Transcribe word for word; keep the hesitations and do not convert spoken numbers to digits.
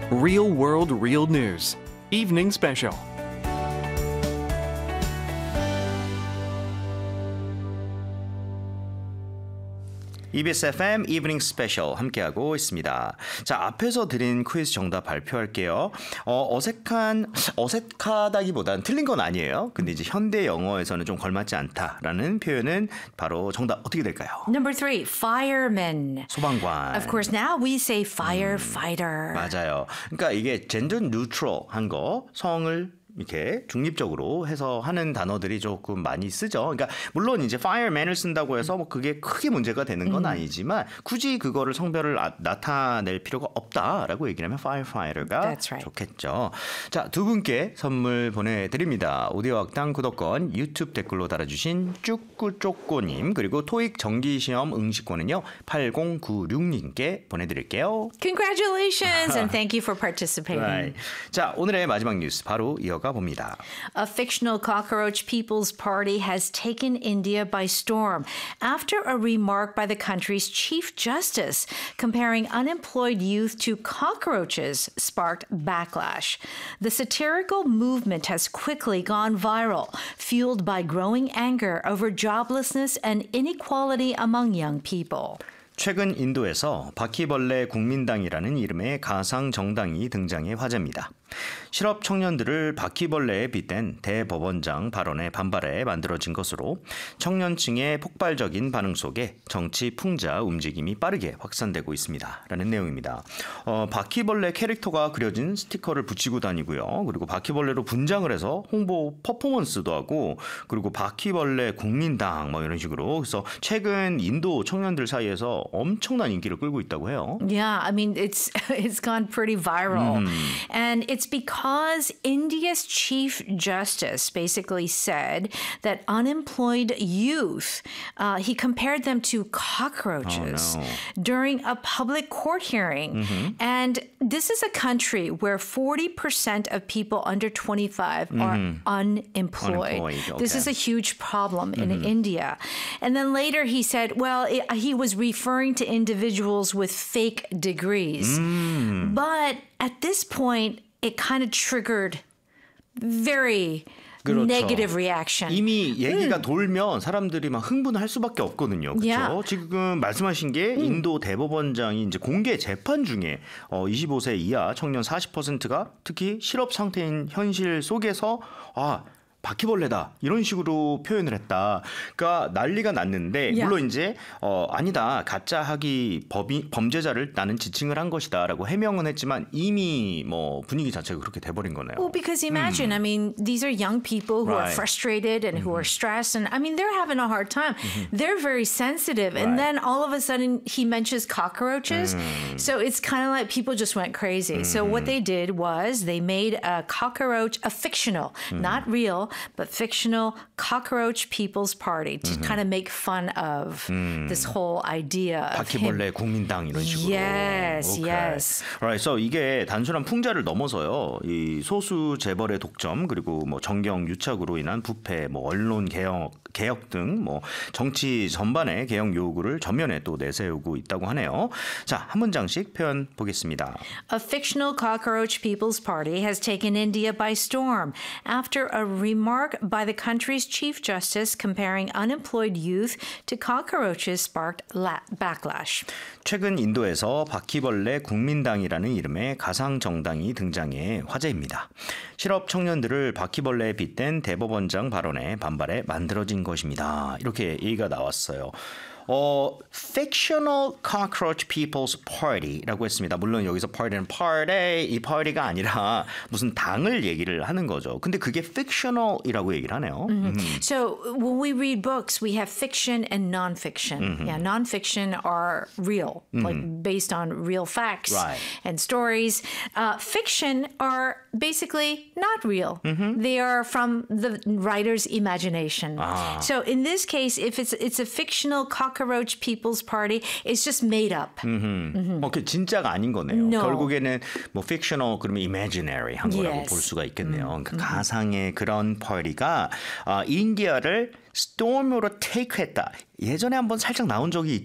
Real World Real News Evening Special. 이비에스 에프엠 이브닝 스페셜 함께하고 있습니다. 자, 앞에서 드린 퀴즈 정답 발표할게요. 어, 어색한, 어색하다기보다는 틀린 건 아니에요. 근데 이제 현대 영어에서는 좀 걸맞지 않다라는 표현은 바로 정답 어떻게 될까요? Number three, fireman. 소방관. Of course, now we say firefighter. 음, 맞아요. 그러니까 이게 젠더 뉴트럴한 거, 성을 이렇게 중립적으로 해서 하는 단어들이 조금 많이 쓰죠. 그러니까 물론 이제 fireman을 쓴다고 해서 뭐 그게 크게 문제가 되는 건 아니지만 굳이 그거를 성별을 아, 나타낼 필요가 없다라고 얘기를 하면 firefighter가 That's right. 좋겠죠. 자, 두 분께 선물 보내드립니다. 오디오 학당 구독권, 유튜브 댓글로 달아주신 쭈꾸쪼꼬님 그리고 토익 정기시험 응시권은요 팔공구육님께 보내드릴게요. Congratulations and thank you for participating. Right. 자, 오늘의 마지막 뉴스 바로 이어가 봅니다. A fictional cockroach people's party has taken India by storm after a remark by the country's chief justice comparing unemployed youth to cockroaches sparked backlash. The satirical movement has quickly gone viral, fueled by growing anger over joblessness and inequality among young people. 최근 인도에서 바퀴벌레 국민당이라는 이름의 가상 정당이 등장해 화제입니다. 실업 청년들을 바퀴벌레에 빗댄 대법원장 발언에 반발해 만들어진 것으로 청년층의 폭발적인 반응 속에 정치 풍자 움직임이 빠르게 확산되고 있습니다. 라는 내용입니다. 어, 바퀴벌레 캐릭터가 그려진 스티커를 붙이고 다니고요. 그리고 바퀴벌레로 분장을 해서 홍보 퍼포먼스도 하고 그리고 바퀴벌레 국민당 뭐 이런 식으로 그래서 최근 인도 청년들 사이에서 엄청난 인기를 끌고 있다고 해요. Yeah, I mean, it's it's gone pretty viral. Mm-hmm. And it's because India's Chief Justice basically said that unemployed youth, uh, he compared them to cockroaches oh, no. during a public court hearing. Mm-hmm. And this is a country where forty percent of people under twenty-five mm-hmm. are unemployed. unemployed okay. This is a huge problem in mm-hmm. India. And then later he said, well, it, he was referring to individuals with fake degrees. Mm. But at this point, it kind of triggered very 그렇죠. negative reaction. 이미 얘기가 음. 돌면 사람들이 막 흥분할 수밖에 없거든요. 그렇죠? Yeah. 지금 말씀하신 게 음. 인도 대법원장이 이제 공개 재판 중에 어, 이십오 세 이하 청년 사십 퍼센트가 특히 실업 상태인 현실 속에서 아 바퀴벌레다 이런 식으로 표현을 했다. 그러니까 난리가 났는데 Yeah. 물론 이제 어, 아니다 가짜 학위 법이, 범죄자를 나는 지칭을 한 것이다라고 해명은 했지만 이미 뭐 분위기 자체가 그렇게 돼버린 거네요. Well, because imagine, mm. I mean, these are young people who right. are frustrated and mm-hmm. who are stressed, and I mean, they're having a hard time. Mm-hmm. They're very sensitive, right. and then all of a sudden he mentions cockroaches, mm. so it's kind of like people just went crazy. Mm-hmm. So what they did was they made a cockroach, a fictional, mm. not real. But fictional cockroach people's party to mm-hmm. kind of make fun of mm. this whole idea of 바퀴벌레 him. 국민당 이런 식으로. Yes, okay. yes. Right. So 이게 단순한 풍자를 넘어서요. 이 소수 재벌의 독점 그리고 뭐 정경 유착으로 인한 부패, 뭐 언론 개혁, 개혁 등 뭐 정치 전반의 개혁 요구를 전면에 또 내세우고 있다고 하네요. 자, 한 문장씩 표현 보겠습니다. A fictional cockroach people's party has taken India by storm after a remark by the country's chief justice comparing unemployed youth to cockroaches sparked la- backlash. 최근 인도에서 바퀴벌레 국민당이라는 이름의 가상 정당이 등장해 화제입니다. 실업 청년들을 바퀴벌레에 빗댄 대법원장 발언에 반발해 만들어진 것입니다. 이렇게 얘기가 나왔어요. 어, fictional cockroach people's party라고 했습니다. 물론 여기서 party는 party, 이 party가 아니라 무슨 당을 얘기를 하는 거죠. 근데 그게 fictional이라고 얘기를 하네요. Mm-hmm. Mm-hmm. So when we read books, we have fiction and nonfiction. Mm-hmm. Yeah, nonfiction are real, mm-hmm. like based on real facts right. and stories. Uh, fiction are basically not real. Mm-hmm. They are from the writer's imagination. Ah. So in this case, if it's it's a fictional cockroach cockroach people's party is just made up. Mm-hmm. Mm-hmm. 어, 그 진짜가 아닌 거네요. No. 결국에는 뭐 fictional 그러면 imaginary 한 거라고 Yes. 볼 수가 있겠네요. Mm-hmm. 그러니까 가상의 그런 파티가 어, 인디아를 storm으로 take했다. 예전에 한번 살짝 나온 적이